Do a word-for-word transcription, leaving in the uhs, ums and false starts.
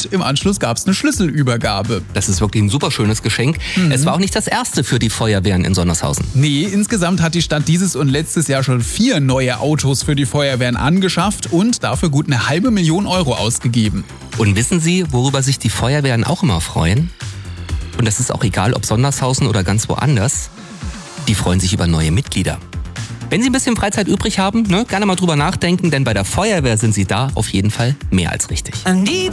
und im Anschluss gab es eine Schlüsselübergabe. Das ist wirklich ein super schönes Geschenk. Mhm. Es war auch nicht das erste für die Feuerwehren in Sondershausen. Nee, insgesamt hat die Stadt dieses und letztes Jahr schon vier neue Autos für die Feuerwehren angeschafft und dafür gut eine halbe Million Euro ausgegeben. Und wissen Sie, worüber sich die Feuerwehren auch immer freuen? Und das ist auch egal, ob Sondershausen oder ganz woanders. Die freuen sich über neue Mitglieder. Wenn Sie ein bisschen Freizeit übrig haben, ne, gerne mal drüber nachdenken, denn bei der Feuerwehr sind Sie da auf jeden Fall mehr als richtig.